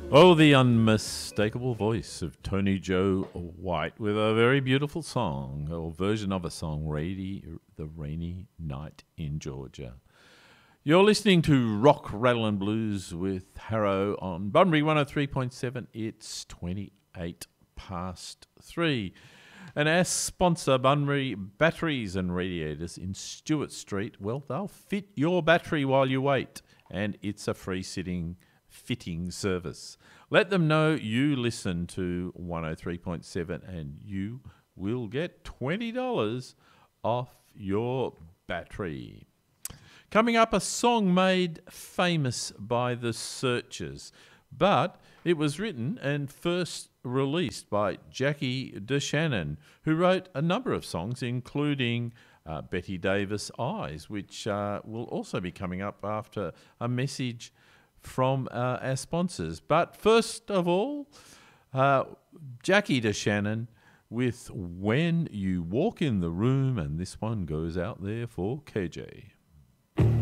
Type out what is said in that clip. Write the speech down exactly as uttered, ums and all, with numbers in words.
Oh, the unmistakable voice of Tony Joe White with a very beautiful song, or version of a song, Rainy, The Rainy Night in Georgia. You're listening to Rock, Rattle and Blues with Harrow on Bunbury one oh three point seven. It's twenty-eight past three. And our sponsor, Bunbury Batteries and Radiators in Stewart Street, well, they'll fit your battery while you wait, and it's a free sitting fitting service. Let them know you listen to one oh three point seven and you will get twenty dollars off your battery. Coming up, a song made famous by the Searchers, but it was written and first released by Jackie DeShannon, who wrote a number of songs, including uh, Betty Davis' Eyes, which uh, will also be coming up after a message from uh, our sponsors. But first of all, uh, Jackie DeShannon with When You Walk in the Room, and this one goes out there for K J.